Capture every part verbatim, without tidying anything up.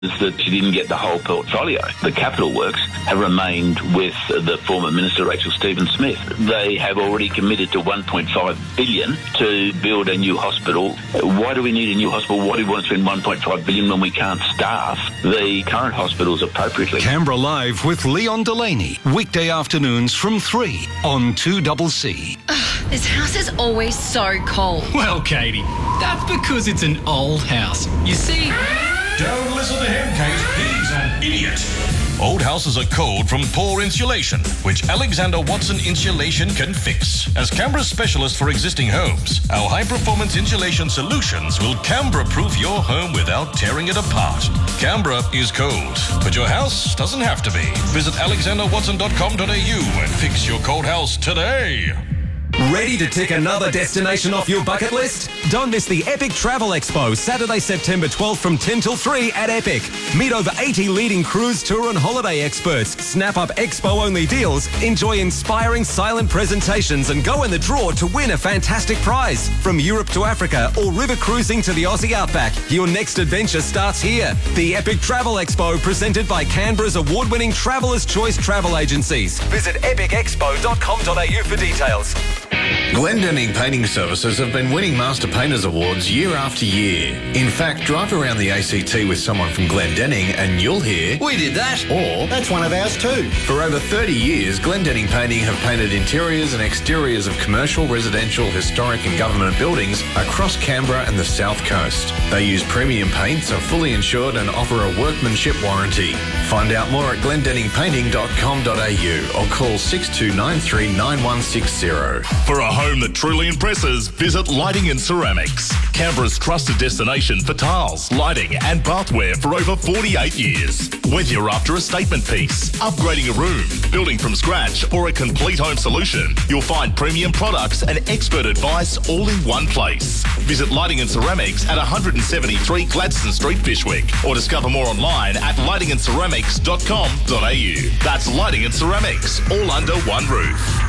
that she didn't get the whole portfolio. The capital works have remained with the former Minister Rachel Stephen-Smith. They have already committed to one point five billion dollars to build a new hospital. Why do we need a new hospital? Why do we want to spend one point five billion dollars when we can't staff the current hospitals appropriately? Canberra Live with Leon Delaney, weekday afternoons from three on two C C. Ugh, this house is always so cold. Well, Katie, that's because it's an old house. You see... Don't listen to him, Kate. He's an idiot. Old houses are cold from poor insulation, which Alexander Watson Insulation can fix. As Canberra's specialist for existing homes, our high-performance insulation solutions will Canberra-proof your home without tearing it apart. Canberra is cold, but your house doesn't have to be. Visit alexander watson dot com dot a u and fix your cold house today. Ready to tick another destination off your bucket list? Don't miss the Epic Travel Expo, Saturday, September twelfth from ten till three at Epic. Meet over eighty leading cruise, tour and holiday experts. Snap up expo-only deals, enjoy inspiring silent presentations and go in the draw to win a fantastic prize. From Europe to Africa or river cruising to the Aussie Outback, your next adventure starts here. The Epic Travel Expo, presented by Canberra's award-winning Traveller's Choice Travel Agencies. Visit epic expo dot com dot a u for details. Glendinning Painting Services have been winning Master Painters Awards year after year. In fact, drive around the A C T with someone from Glendinning and you'll hear, "We did that." Or, "That's one of ours too." For over thirty years, Glendinning Painting have painted interiors and exteriors of commercial, residential, historic and government buildings across Canberra and the South Coast. They use premium paints, are fully insured and offer a workmanship warranty. Find out more at glendinning painting dot com dot a u or call six two nine three nine one six zero. For a home that truly impresses, visit Lighting and Ceramics. Canberra's trusted destination for tiles, lighting and bathware for over forty-eight years. Whether you're after a statement piece, upgrading a room, building from scratch or a complete home solution, you'll find premium products and expert advice all in one place. Visit Lighting and Ceramics at one seventy-three Gladstone Street, Fyshwick, or discover more online at lighting and ceramics dot com dot a u. That's Lighting and Ceramics, all under one roof.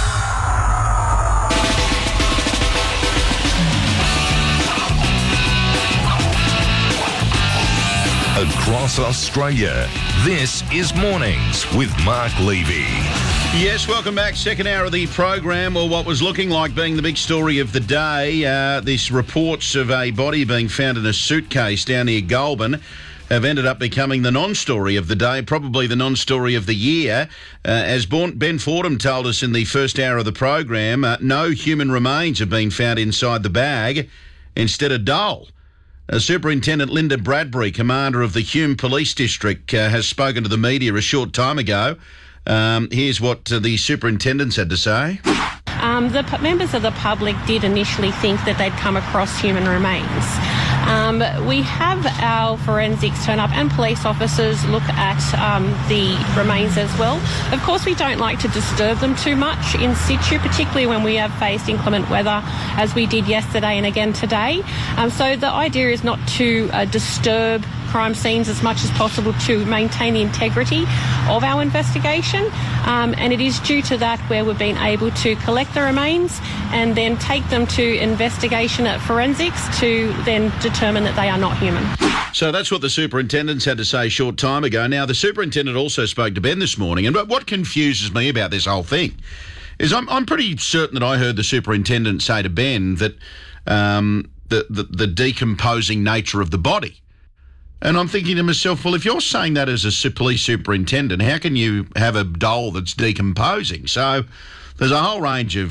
Across Australia, this is Mornings with Mark Levy. Yes, welcome back. Second hour of the program, or what was looking like being the big story of the day. Uh, this reports of a body being found in a suitcase down near Goulburn have ended up becoming the non-story of the day, probably the non-story of the year. Uh, as Ben Fordham told us in the first hour of the program, uh, no human remains have been found inside the bag, instead a doll. Uh, Superintendent Linda Bradbury, commander of the Hume Police District, uh, has spoken to the media a short time ago. Um, here's what uh, the superintendents had to say. Um, the p- members of the public did initially think that they'd come across human remains. Um, we have our forensics turn up and police officers look at um, the remains as well. Of course, we don't like to disturb them too much in situ, particularly when we have faced inclement weather, as we did yesterday and again today. Um, so the idea is not to uh, disturb crime scenes as much as possible to maintain the integrity of our investigation. Um, and it is due to that where we've been able to collect the remains and then take them to investigation at forensics to then determine that they are not human. So that's what the superintendents had to say a short time ago. Now, the superintendent also spoke to Ben this morning, and what confuses me about this whole thing is I'm, I'm pretty certain that I heard the superintendent say to Ben that um, the, the, the decomposing nature of the body. And I'm thinking to myself, well, if you're saying that as a police superintendent, how can you have a doll that's decomposing? So there's a whole range of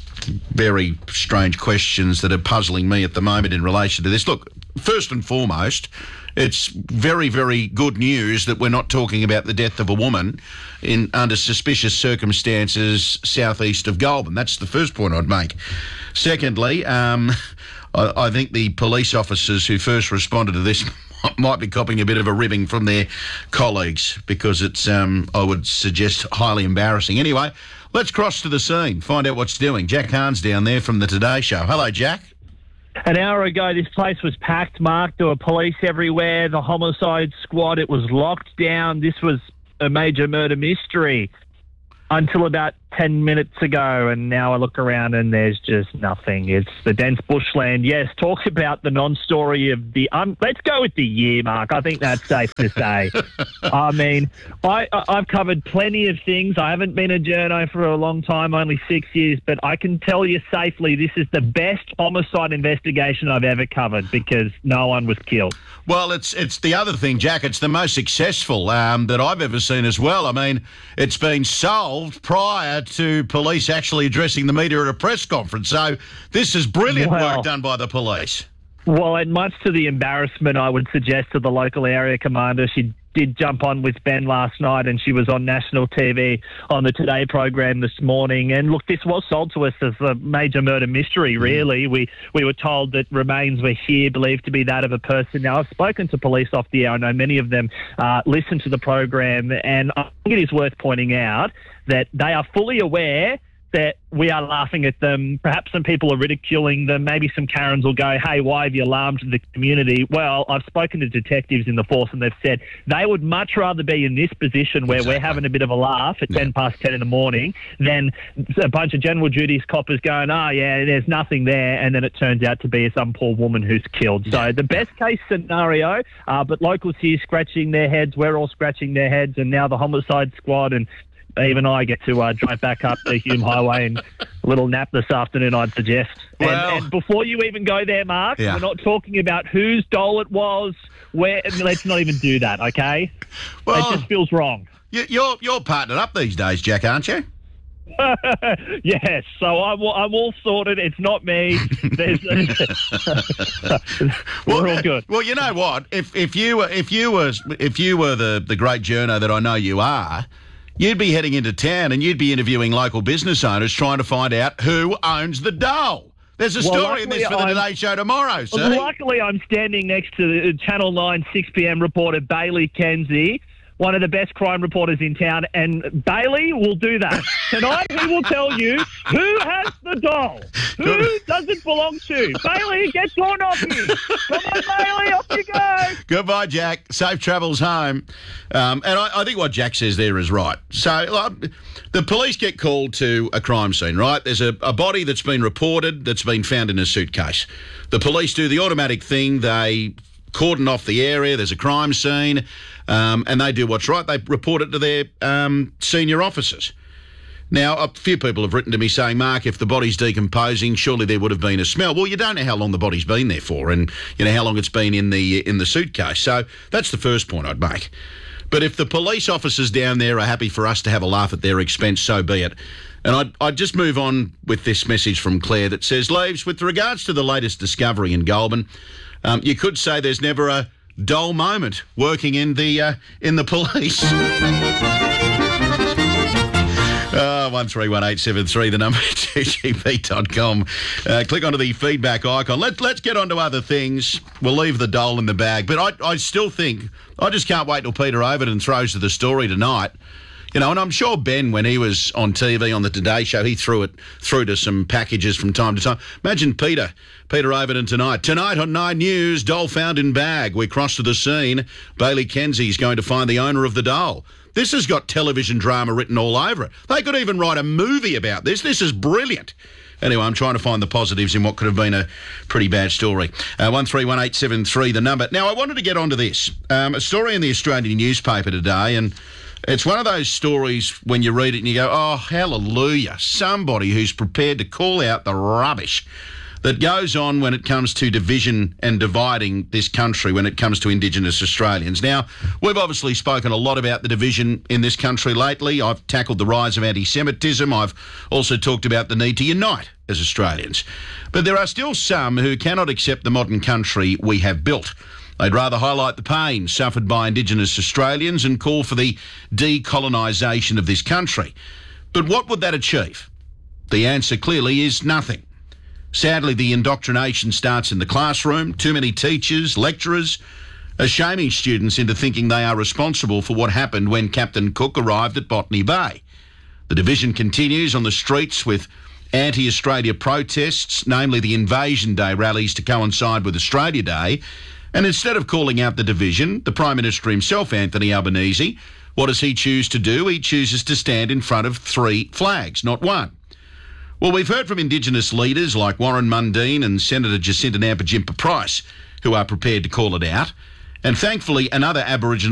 very strange questions that are puzzling me at the moment in relation to this. Look, first and foremost, it's very, very good news that we're not talking about the death of a woman in under suspicious circumstances southeast of Goulburn. That's the first point I'd make. Secondly, um, I, I think the police officers who first responded to this might be copping a bit of a ribbing from their colleagues because it's, um, I would suggest, highly embarrassing. Anyway, let's cross to the scene, find out what's doing. Jack Hahn's down there from the Today Show. Hello, Jack. An hour ago, this place was packed, Mark. There were police everywhere, the homicide squad. It was locked down. This was a major murder mystery. until about ten minutes ago, and now I look around and there's just nothing. It's the dense bushland. Yes, talk about the non-story of the... Um, let's go with the year, Mark. I think that's safe to say. I mean, I, I, I've covered plenty of things. I haven't been a journo for a long time, only six years, but I can tell you safely this is the best homicide investigation I've ever covered because no one was killed. Well, it's it's the other thing, Jack. It's the most successful um, that I've ever seen as well. I mean, it's been solved prior to police actually addressing the media at a press conference. So this is brilliant Well, work done by the police. Well, and much to the embarrassment, I would suggest, to the local area commander, she did jump on with Ben last night and she was on national T V on the Today program this morning. And look, this was sold to us as a major murder mystery, really. Mm. We we were told that remains were here, believed to be that of a person. Now, I've spoken to police off the air. I know many of them uh, listen to the program, and I think it is worth pointing out that they are fully aware that we are laughing at them. Perhaps some people are ridiculing them. Maybe some Karens will go, hey, why have you alarmed the community? Well, I've spoken to detectives in the force and they've said they would much rather be in this position where exactly. we're having a bit of a laugh at yeah. ten past ten in the morning than a bunch of general duties coppers going, oh, yeah, there's nothing there, and then it turns out to be some poor woman who's killed. Yeah. So the best case scenario, uh, but locals here scratching their heads, we're all scratching their heads, and now the homicide squad and even I get to uh, drive back up the Hume Highway and a little nap this afternoon, I'd suggest. Well, and, and before you even go there, Mark, yeah. we're not talking about whose doll it was. Where, let's not even do that, okay? Well, it just feels wrong. You're, you're partnered up these days, Jack, aren't you? Yes, so I'm, I'm all sorted. It's not me. There's, we're all good. Well, you know what? If if you were if you were if you were the, the great journo that I know you are, you'd be heading into town and you'd be interviewing local business owners trying to find out who owns the doll. There's a well, story in this for the I'm, Today Show tomorrow, sir. Luckily, I'm standing next to the Channel nine six p.m. reporter Bailey Kenzie, one of the best crime reporters in town, and Bailey will do that. Tonight he will tell you who has the doll, who does it belong to. Bailey, get going off here. Come on, Bailey, off you go. Goodbye, Jack. Safe travels home. Um, and I, I think what Jack says there is right. So uh, the police get called to a crime scene, right? There's a, a body that's been reported that's been found in a suitcase. The police do the automatic thing. They cordon off the area. There's a crime scene. Um, and they do what's right. They report it to their um, senior officers. Now, a few people have written to me saying, Mark, if the body's decomposing, surely there would have been a smell. Well, you don't know how long the body's been there for and, you know, how long it's been in the in the suitcase. So that's the first point I'd make. But if the police officers down there are happy for us to have a laugh at their expense, so be it. And I'd, I'd just move on with this message from Claire that says, Leaves, with regards to the latest discovery in Goulburn, um, you could say there's never a dull moment working in the uh, in the police. Uh, one three one eight seven three, the number two G B dot com. Uh, click onto the feedback icon. Let, let's get on to other things. We'll leave the doll in the bag. But I, I still think, I just can't wait till Peter Overton throws to the story tonight. You know, and I'm sure Ben, when he was on T V on the Today Show, he threw it through to some packages from time to time. Imagine Peter, Peter Overton tonight. Tonight on Nine News, doll found in bag. We cross to the scene. Bailey Kenzie's going to find the owner of the doll. This has got television drama written all over it. They could even write a movie about this. This is brilliant. Anyway, I'm trying to find the positives in what could have been a pretty bad story. Uh, one three one eight seven three, the number. Now, I wanted to get onto this. Um, a story in the Australian newspaper today, and it's one of those stories when you read it and you go, oh, hallelujah, somebody who's prepared to call out the rubbish that goes on when it comes to division and dividing this country when it comes to Indigenous Australians. Now, we've obviously spoken a lot about the division in this country lately. I've tackled the rise of anti-Semitism. I've also talked about the need to unite as Australians. But there are still some who cannot accept the modern country we have built. They'd rather highlight the pain suffered by Indigenous Australians and call for the decolonisation of this country. But what would that achieve? The answer clearly is nothing. Sadly, the indoctrination starts in the classroom. Too many teachers, lecturers are shaming students into thinking they are responsible for what happened when Captain Cook arrived at Botany Bay. The division continues on the streets with anti-Australia protests, namely the Invasion Day rallies to coincide with Australia Day. And instead of calling out the division, the Prime Minister himself, Anthony Albanese, What does he choose to do? He chooses to stand in front of three flags, not one. Well, we've heard from Indigenous leaders like Warren Mundine and Senator Jacinta Nampijinpa Price, who are prepared to call it out. And thankfully, another Aboriginal